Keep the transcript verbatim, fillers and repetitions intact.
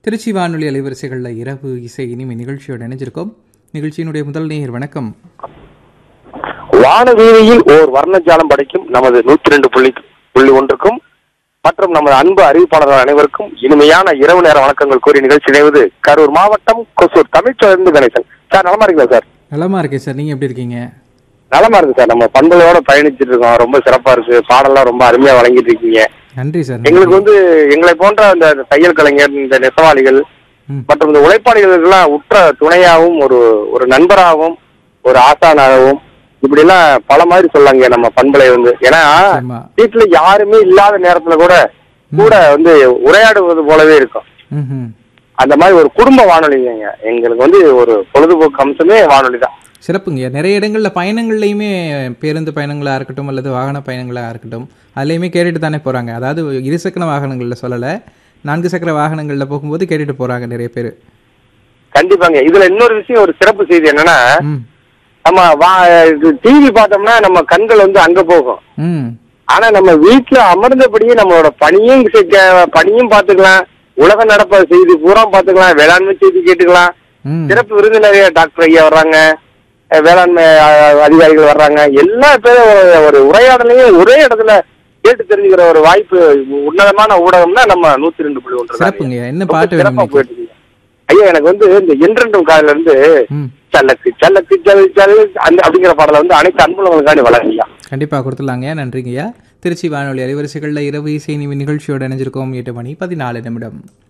திருச்சி வானொலி அலைவரிசைகளில் இரவு இசை இனிமை நிகழ்ச்சியோடு இணைஞ்சிருக்கோம். நிகழ்ச்சியினுடைய முதல் நேயர் வணக்கம். வானவீதியில் ஓர் வர்ணஜாலம் படைக்கும் நமது நூத்தி ரெண்டு புள்ளி புள்ளி ஒன்றுக்கும் மற்றும் நமது அன்பு அறிவிப்பாளர்கள் அனைவருக்கும் இனிமையான இரவு நேர வணக்கங்கள் கூறிய நிகழ்ச்சி இணைவது கரூர் மாவட்டம் கொசூர் தமிழ்ச்சொலிருந்து கணேசன். சார் நலமா இருக்கீங்களா சார்? நலமா இருக்கேன் சார், நீங்க எப்படி இருக்கீங்க? நலமா இருக்கு சார். நம்ம பண்புகளோட பயணிச்சுட்டு இருக்கோம், ரொம்ப சிறப்பா இருக்கு. பாடெல்லாம் ரொம்ப அருமையா வழங்கிட்டு இருக்கீங்க. நன்றி சார். எங்களுக்கு வந்து எங்களை போன்ற இந்த தையல் கலைஞர், இந்த நெசவாளிகள் மற்றும் இந்த உழைப்பாளிகளுக்கெல்லாம் உற்ற துணையாகவும் ஒரு ஒரு நண்பராகவும் ஒரு ஆசானாகவும் இப்படி எல்லாம் பல மாதிரி சொல்லாங்க நம்ம பண்பலை வந்து. ஏன்னா வீட்டுல யாருமே இல்லாத நேரத்துல கூட கூட வந்து உரையாடுவது போலவே இருக்கும். அந்த மாதிரி ஒரு குடும்ப வானொலிங்க எங்களுக்கு வந்து ஒரு பொழுதுபோக்கு அம்சமே வானொலி தான். சிறப்புங்க. நிறைய இடங்கள்ல பயணங்கள்லையுமே பேருந்து பயணங்களா இருக்கட்டும் அல்லது வாகன பயணங்களா இருக்கட்டும் அதுலையுமே கேட்டுட்டு தானே போறாங்க. அதாவது இருசக்கர வாகனங்கள்ல சொல்லல, நான்கு சக்கர வாகனங்கள்ல போகும்போது கேட்டுட்டு போறாங்க நிறைய பேர். கண்டிப்பாங்க. இதுல இன்னொரு விஷயம், ஒரு சிறப்பு செய்தி என்னன்னா, நம்ம டிவி பார்த்தோம்னா நம்ம கண்கள் வந்து அங்க போகும். ஆனா நம்ம வீட்டுல அமர்ந்தபடியே நம்மளோட பணியும் பணியும் பாத்துக்கலாம், உலக நடப்ப செய்தி பூரா பாத்துக்கலாம், வேளாண்மை செய்தி கேட்டுக்கலாம். சிறப்பு விருந்தினர் டாக்டர் ஐயா வர்றாங்க, வேளாண்மை அதிகாரிகள் வர்றாங்க, எல்லா பேரும் ஒரு உரையாடலையும் ஒரே இடத்துல கேட்டு தெரிஞ்சுக்கிற ஒரு வாய்ப்பு உன்னதமான ஊடகம்னா நம்ம நூத்தி ரெண்டு புள்ளி ஒன்று. சிறப்பா போயிட்டு ஐயா. எனக்கு வந்து இந்த என்றென்றும் காலையில இருந்து சல்லக்கு சல்லக்கு ஜல் ஜல் அந்த அப்படிங்கிற பாடலை வந்து அனைத்து அன்புலங்களுக்காண்டி வளர்ச்சியா கண்டிப்பா கொடுத்துடலாங்க. நன்றிங்கய்யா. திருச்சி வானொலி அலைவரிசைகளில் இரவு இசை நிகழ்ச்சியோட இணைஞ்சிருக்கோம். எட்டு மணி பதினாலு நிமிடம்.